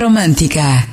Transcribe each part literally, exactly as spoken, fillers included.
romántica.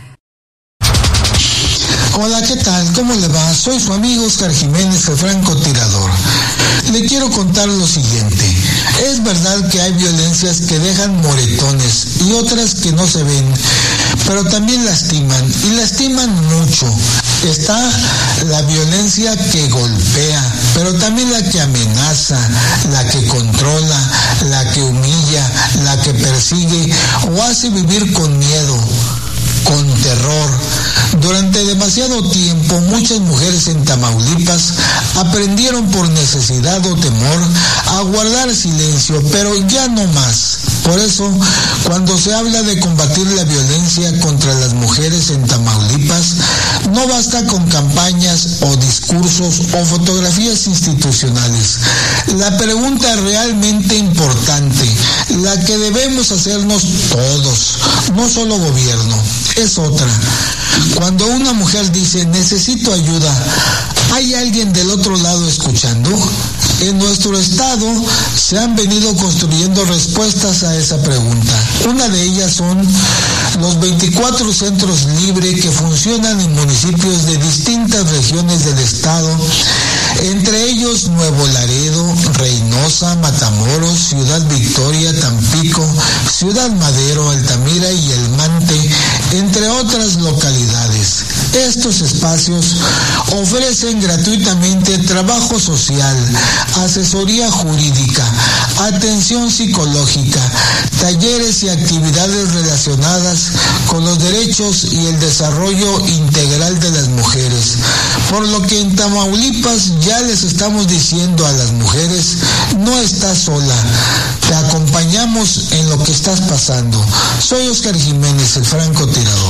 Hola, ¿qué tal? ¿Cómo le va? Soy su amigo Oscar Jiménez, el francotirador. Le quiero contar lo siguiente. Es verdad que hay violencias que dejan moretones y otras que no se ven, pero también lastiman, y lastiman mucho. Está la violencia que golpea, pero también la que amenaza, la que controla, la que humilla, la que persigue o hace vivir con miedo, con terror. Durante demasiado tiempo, muchas mujeres en Tamaulipas aprendieron por necesidad o temor a guardar silencio, pero ya no más. Por eso, cuando se habla de combatir la violencia contra las mujeres en Tamaulipas, no basta con campañas o discursos o fotografías institucionales. La pregunta realmente importante, la que debemos hacernos todos, no solo gobierno, es otra. Cuando una mujer dice, necesito ayuda, ¿hay alguien del otro lado escuchando? En nuestro estado se han venido construyendo respuestas a esa pregunta. Una de ellas son los veinticuatro centros libres que funcionan en municipios de distintas regiones del estado, entre ellos Nuevo Laredo, Reynosa, Matamoros, Ciudad Victoria, Tampico, Ciudad Madero, Altamira y El Mante, entre otras localidades. Estos espacios ofrecen gratuitamente trabajo social, asesoría jurídica, atención psicológica, talleres y actividades relacionadas con los derechos y el desarrollo integral de las mujeres. Por lo que en Tamaulipas ya les estamos diciendo a las mujeres, no estás sola, te acompañamos en lo que estás pasando. Soy Oscar Jiménez, el francotirador.